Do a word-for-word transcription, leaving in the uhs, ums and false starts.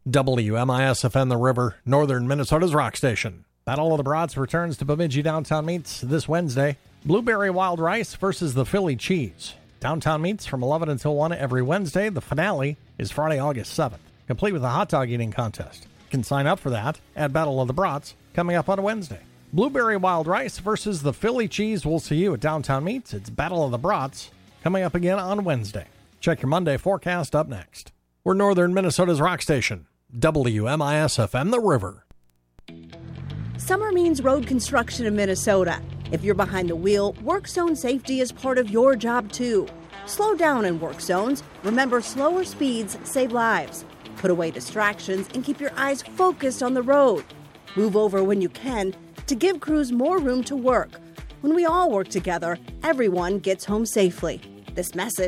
W M I S F M The River, northern Minnesota's rock station. Battle of the Brats returns to Bemidji Downtown Meats this Wednesday. Blueberry Wild Rice versus the Philly Cheese. Downtown Meats from eleven until one every Wednesday. The finale is Friday, August seventh, complete with a hot dog eating contest. You can sign up for that at Battle of the Brats coming up on Wednesday. Blueberry Wild Rice versus the Philly Cheese. We'll see you at Downtown Meats. It's Battle of the Brats coming up again on Wednesday. Check your Monday forecast up next. We're northern Minnesota's rock station, W M I S F M The River. Summer means road construction in Minnesota. If you're behind the wheel, work zone safety is part of your job too. Slow down in work zones. Remember, slower speeds save lives. Put away distractions and keep your eyes focused on the road. Move over when you can to give crews more room to work. When we all work together, everyone gets home safely. This message